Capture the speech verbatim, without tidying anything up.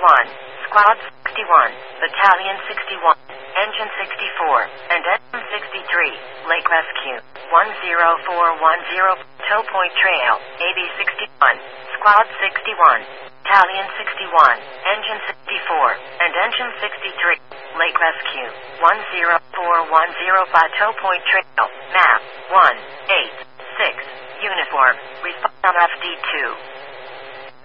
sixty-one, Squad sixty-one, Battalion sixty-one, Engine sixty-four, and Engine sixty-three, Lake Rescue, one zero four one zero, Tow Point Trail, A B sixty-one, Squad sixty-one, Battalion sixty-one, Engine sixty-four, and Engine sixty-three, Lake Rescue, one zero four one zero five, Tow Point Trail, Map, one eight six, Uniform, respond on F D two.